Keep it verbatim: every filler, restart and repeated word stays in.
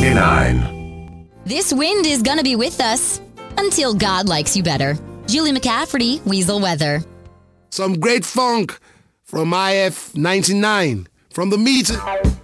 ninety-nine. This wind is gonna be with us until God likes you better. Julie McCafferty, Weasel Weather. Some great funk from I F ninety-nine from the meter.